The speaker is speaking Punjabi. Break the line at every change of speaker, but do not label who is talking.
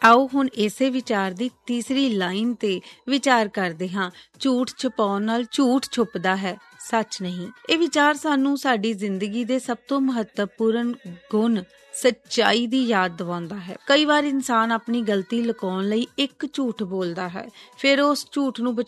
ਆਓ ਹੁਣ ਇਸੇ ਵਿਚਾਰ ਦੀ ਤੀਸਰੀ ਲਾਈਨ ਤੇ ਵਿਚਾਰ ਕਰਦੇ ਹਾਂ। ਝੂਠ ਛੁਪਾਉਣ ਨਾਲ ਝੂਠ ਛੁਪਦਾ ਹੈ, ਸੱਚ ਨਹੀਂ। ਇਹ ਵਿਚਾਰ ਸਾਨੂੰ ਸਾਡੀ ਜ਼ਿੰਦਗੀ ਦੇ ਸਭ ਤੋਂ ਮਹੱਤਵਪੂਰਨ ਗੁਣ ਸੱਚਾਈ ਦੀ ਯਾਦ ਦਿਵਾਉਂਦਾ ਹੈ। ਕਈ ਵਾਰ ਇਨਸਾਨ ਆਪਣੀ ਗਲਤੀ ਲੁਕਾਉਣ ਲਈ ਇੱਕ ਝੂਠ ਬੋਲਦਾ ਹੈ, ਫਿਰ ਉਸ ਝੂਠ ਨੂੰ